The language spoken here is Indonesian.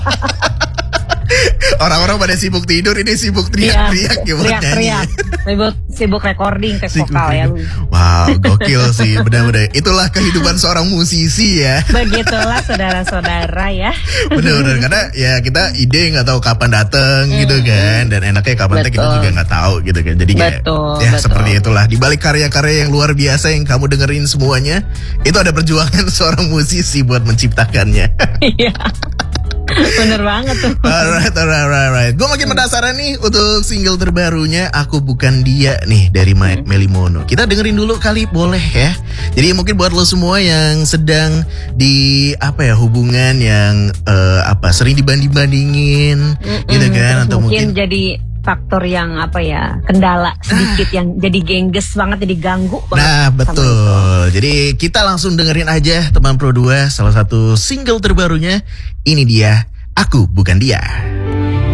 Orang-orang pada sibuk tidur, ini sibuk teriak-teriak gimana teriak-teriak. Sibuk recording tek vokal ya lu. Wow, gokil sih, benar-benar. Itulah kehidupan seorang musisi ya. Begitulah saudara-saudara ya. Benar-benar, karena ya kita ide nggak tahu kapan dateng gitu kan, dan enaknya kapan kita juga nggak tahu gitu kan. Jadi kayak ya seperti itulah. Di balik karya-karya yang luar biasa yang kamu dengerin semuanya, itu ada perjuangan seorang musisi buat menciptakannya. Iya. Bener banget tuh. Alright. Gue makin penasaran nih untuk single terbarunya Aku Bukan Dia nih dari Melly Mono. Kita dengerin dulu kali, boleh ya? Jadi mungkin buat lo semua yang sedang di hubungan yang sering dibanding-bandingin gitu kan, atau mungkin jadi faktor yang kendala sedikit yang jadi gengges banget, jadi ganggu banget. Nah betul. Jadi kita langsung dengerin aja teman Pro 2 salah satu single terbarunya. Ini dia Aku Bukan Dia.